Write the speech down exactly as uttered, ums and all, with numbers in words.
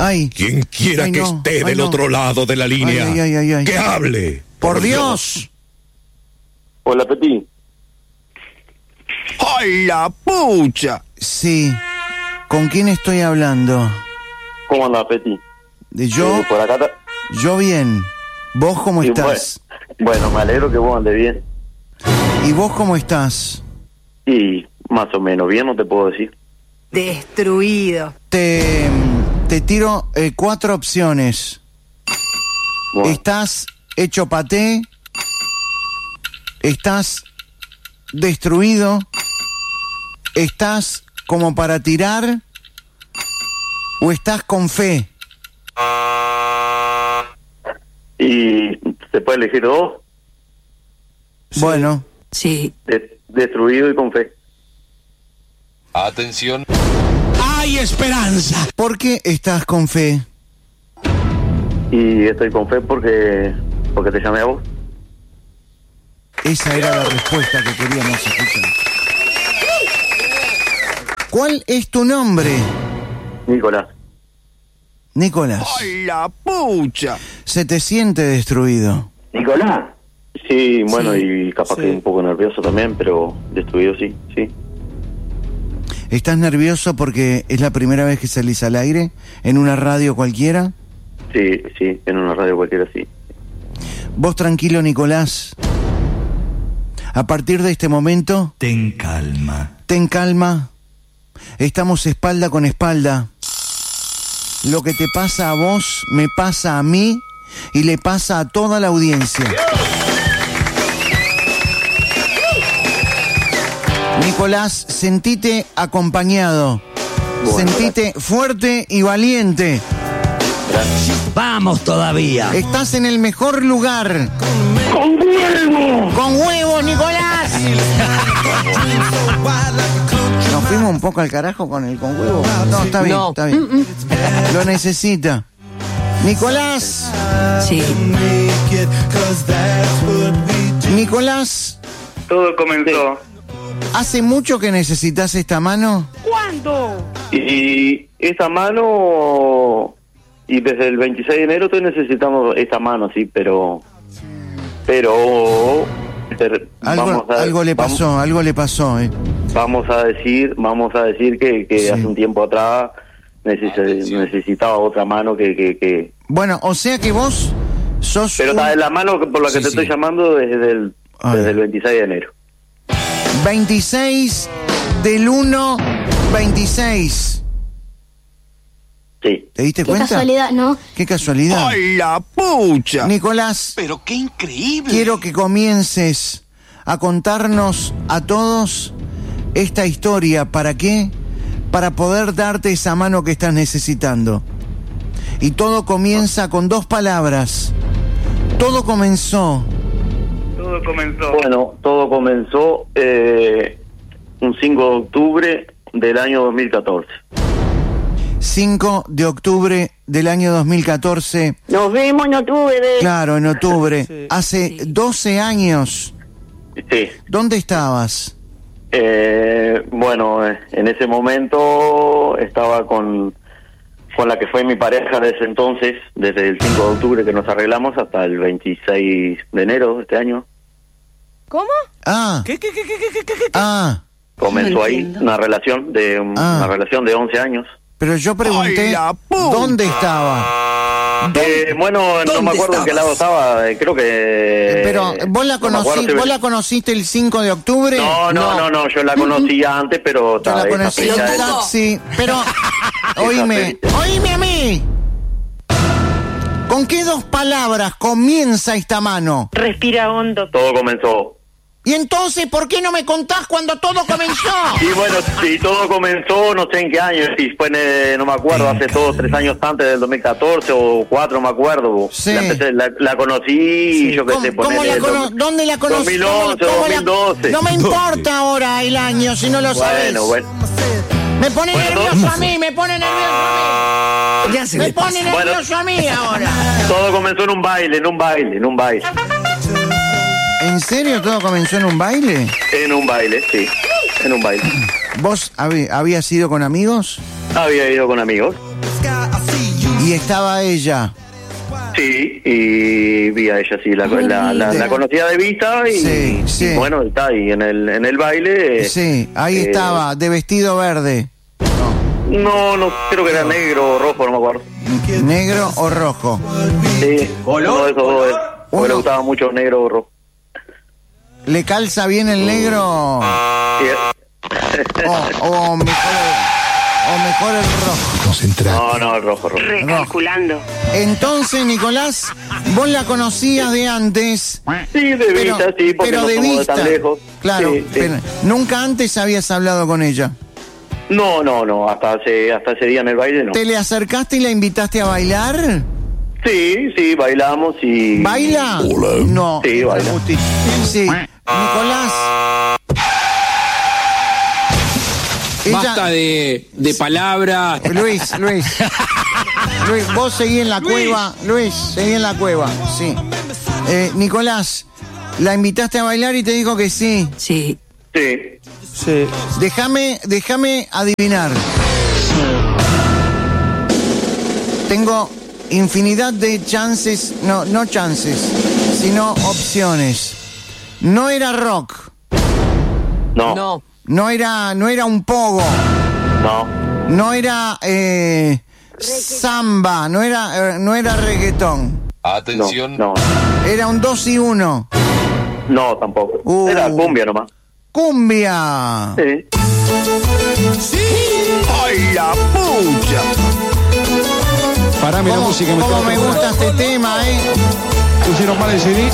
Ay. Quien quiera Ay, que no. esté Ay, del no. otro lado de la línea, Ay, ay, ay, ay. que hable. Por Dios. Hola, Petit. ¡Ay, la pucha! Sí. ¿Con quién estoy hablando? ¿Cómo andás, Petit? De yo, Eh, por acá ta- yo bien. ¿Vos cómo Sí, estás? Bueno, bueno, me alegro que vos andes bien. ¿Y vos cómo estás? Y más o menos bien, no te puedo decir. Destruido. Te, te tiro eh, cuatro opciones. Bueno, ¿Estás hecho paté? ¿Estás destruido? ¿Estás como para tirar? ¿O estás con fe? ¿y se puede elegir dos? Bueno, Sí. De- destruido y con fe. Atención. ¡Hay esperanza! ¿por qué estás con fe? Y estoy con fe porque porque te llamé a vos. Esa era la respuesta que queríamos escuchar. ¿Cuál es tu nombre? Nicolás. Nicolás. ¡Ay, la pucha! ¿Se te siente destruido? ¿Nicolás? Sí, bueno, Sí. y capaz Sí. que un poco nervioso también, pero destruido sí, sí. ¿Estás nervioso porque es la primera vez que salís al aire en una radio cualquiera? Sí, sí, en una radio cualquiera sí. Vos tranquilo, Nicolás. A partir de este momento, Ten calma. ten calma. Estamos espalda con espalda. Lo que te pasa a vos, me pasa a mí y le pasa a toda la audiencia. Nicolás, sentite acompañado. Bueno, Sentite fuerte y valiente. ¡Vamos todavía! Estás en el mejor lugar. ¡Con huevo! ¡Con huevo, Nicolás! Nos fuimos un poco al carajo con el con huevo. No, está bien, No. está bien. Lo necesita. Nicolás, Sí. Nicolás, Todo comenzó. ¿hace mucho que necesitas esta mano? Y esta mano, y desde el veintiséis de enero estoy necesitando esta mano, sí, pero, pero, pero Algo, vamos a, algo le vamos- pasó, algo le pasó, eh. Vamos, a decir, vamos a decir que, que Sí. hace un tiempo atrás neces- necesitaba otra mano que, que, que, Bueno, o sea que vos sos pero un está en la mano que- por la que Sí, te sí. estoy llamando desde el, Ay. desde el veintiséis de enero. veintiséis del uno veintiséis. Sí. ¿Te diste Qué cuenta? casualidad, ¿no? Qué casualidad. ¡Ay, la pucha! Nicolás, ¡Pero qué increíble! quiero que comiences a contarnos a todos esta historia. ¿Para qué? Para poder darte esa mano que estás necesitando. Y todo comienza con dos palabras. Todo comenzó. Todo comenzó. Bueno, todo comenzó eh, un cinco de octubre del año dos mil catorce. cinco de octubre del año dos mil catorce. Nos vemos en octubre. Claro, en octubre. Hace doce años. Sí. ¿Dónde estabas? Eh, bueno, eh, en ese momento estaba con, con la que fue mi pareja desde entonces, desde el cinco de octubre que nos arreglamos hasta el veintiséis de enero de este año. ¿Cómo? Ah, ¿Qué, qué, qué, qué, qué, qué, qué? ah. Comenzó No ahí entiendo. una relación de un- Ah. una relación de once años. Pero yo pregunté, ¡Ay, la puta! ¿dónde estaba? Eh, bueno, no ¿Dónde me acuerdo en qué lado estaba, eh, creo que... Eh, Pero vos la, no me acuerdo conocí, si- vos la conociste el cinco de octubre. No, no, no, no, yo la conocía antes, pero... Yo la esa conocí en fecha un es- taxi. Pero, oíme, fecha. oíme a mí. ¿Con qué dos palabras comienza esta mano? Respira hondo. Todo comenzó. Y entonces, ¿por qué no me contás cuando todo comenzó? Y bueno, si todo comenzó, no sé en qué año, si fue, en, eh, no me acuerdo, hace dos, tres años antes del dos mil catorce o cuatro, me acuerdo. Sí. La, empecé- la, la conocí, yo qué ¿Cómo, sé, cómo ponele la el cono- dos- ¿Dónde la conocí? dos mil once, ¿Cómo- cómo la- dos mil doce. No me importa ahora el año, si no lo sabes. Bueno, bueno. Me pone Bueno, nervioso a mí, me pone nervioso a Ya se mí. Me le pone pasa. Bueno. nervioso a mí ahora. Todo comenzó en un baile, en un baile, en un baile. ¿En serio todo comenzó en un baile? En un baile, sí, en un baile. ¿Vos habí- habías ido con amigos? Había ido con amigos. Y estaba ella. Sí, y vi a ella, sí, la, la, la, la conocía de vista y, Sí, sí. y bueno, está ahí en el, en el baile. Sí, ahí eh, estaba, de vestido verde. No, no, creo que era negro o rojo, no me acuerdo. ¿Negro o rojo? Sí, uno de esos dos. Porque Uno. le gustaba mucho negro o rojo. ¿Le calza bien el negro? Sí, O, o mejor, o mejor el rojo. Concentrate. no, no, el rojo, rojo. Recalculando. Entonces, Nicolás, vos la conocías de antes. Sí, de Pero, vista, sí, porque pero no de somos de vista. tan lejos. Claro, Sí, sí. pero nunca antes habías hablado con ella. No, no, no, hasta hace, hasta ese día en el baile no. ¿Te le acercaste y la invitaste a bailar? Sí, sí, bailamos y... ¿Baila? No. Sí, baila. Gusti. Sí. Nicolás. Basta de, de palabras. Luis, Luis. Luis, vos seguí en la cueva. Luis, seguí en la cueva, sí. Eh, Nicolás, la invitaste a bailar y te dijo que sí. Sí. Sí. Sí. Déjame, déjame adivinar. Tengo infinidad de chances, no, no chances, sino opciones. No era rock, No, no, No. no era, no era un pogo, no, no era eh, samba, no era, eh, no era reggaetón, Atención. no, era un dos y uno. no, tampoco. Uh. Era cumbia nomás. Cumbia. Sí. ¡Ay, la pucha! Parame la ¿Cómo, música. cómo está me tocando. gusta este tema, eh? Pusieron mal el C D.